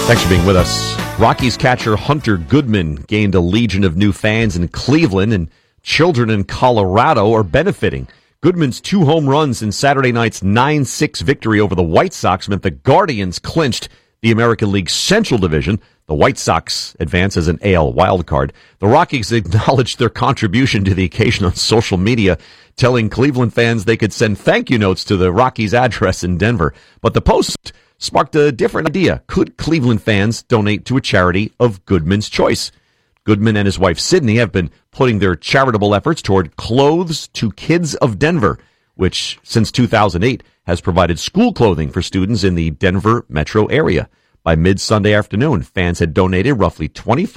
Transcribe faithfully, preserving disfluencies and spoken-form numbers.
Thanks for being with us. Rockies catcher Hunter Goodman gained a legion of new fans in Cleveland, and children in Colorado are benefiting. Goodman's two home runs in Saturday night's nine six victory over the White Sox meant the Guardians clinched the American League Central Division. The White Sox advance as an A L wildcard. The Rockies acknowledged their contribution to the occasion on social media, telling Cleveland fans they could send thank you notes to the Rockies address in Denver. But the Post sparked a different idea. Could Cleveland fans donate to a charity of Goodman's choice? Goodman and his wife Sydney have been putting their charitable efforts toward Clothes to Kids of Denver, which since two thousand eight has provided school clothing for students in the Denver metro area. By mid-Sunday afternoon, fans had donated roughly twenty-five